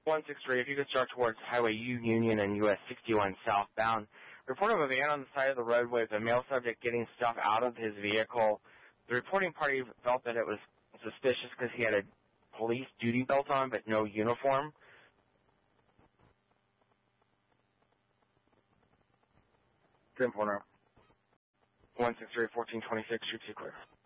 163, if you could start towards Highway U Union and US 61 southbound. Report of a van on the side of the roadway with a male subject getting stuff out of his vehicle. The reporting party felt that it was suspicious because he had a police duty belt on but no uniform. Good morning. 163, 1426, shoot you clear.